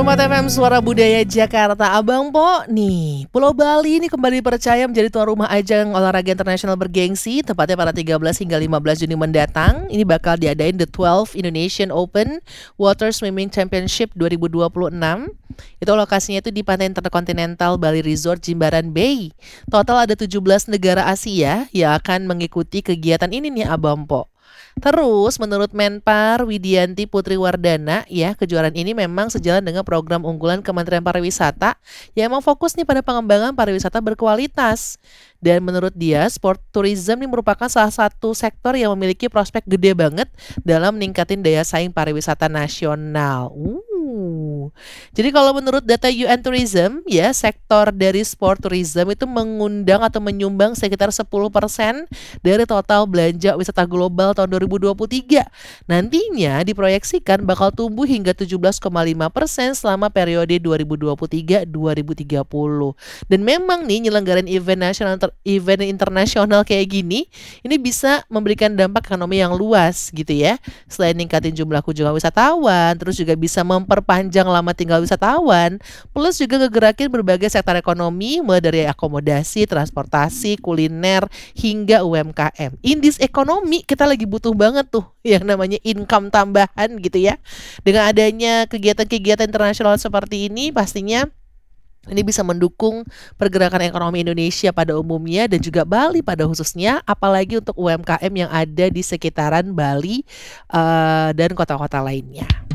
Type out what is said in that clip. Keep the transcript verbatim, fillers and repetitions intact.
Rumah T F M Suara Budaya Jakarta. Abang Po nih, Pulau Bali ini kembali dipercaya menjadi tuan rumah ajang olahraga internasional bergengsi, tepatnya pada tiga belas hingga lima belas Juni mendatang. Ini bakal diadain The twelfth Indonesian Open Water Swimming Championship dua ribu dua puluh enam. Itu lokasinya itu di Pantai Interkontinental Bali Resort Jimbaran Bay. Total ada tujuh belas negara Asia yang akan mengikuti kegiatan ini nih Abang Po. Terus menurut Menpar Widianti Putri Wardana ya, kejuaraan ini memang sejalan dengan program unggulan Kementerian Pariwisata yang emang fokus nih pada pengembangan pariwisata berkualitas. Dan menurut dia, sport tourism ini merupakan salah satu sektor yang memiliki prospek gede banget dalam meningkatin daya saing pariwisata nasional. Uh. Jadi kalau menurut data U N Tourism ya, sektor dari sport tourism itu mengundang atau menyumbang sekitar sepuluh persen dari total belanja wisata global tahun dua ribu dua puluh tiga. Nantinya diproyeksikan bakal tumbuh hingga tujuh belas koma lima persen selama periode dua ribu dua puluh tiga sampai dua ribu tiga puluh. Dan memang nih nyelenggarain event nasional event internasional kayak gini, ini bisa memberikan dampak ekonomi yang luas gitu ya. Selain ningkatin jumlah kunjungan wisatawan, terus juga bisa memperpanjang lama tinggal wisatawan, plus juga ngegerakin berbagai sektor ekonomi mulai dari akomodasi, transportasi, kuliner, hingga U M K M. Indis ekonomi kita lagi butuh banget tuh yang namanya income tambahan gitu ya. Dengan adanya kegiatan-kegiatan internasional seperti ini, pastinya ini bisa mendukung pergerakan ekonomi Indonesia pada umumnya dan juga Bali pada khususnya, apalagi untuk U M K M yang ada di sekitaran Bali uh, dan kota-kota lainnya.